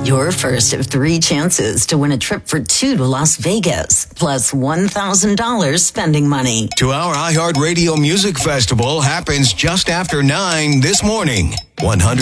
Your first of 3 chances to win a trip for 2 to Las Vegas, plus $1,000 spending money. 2-hour iHeartRadio Music Festival happens just after 9 this morning. 100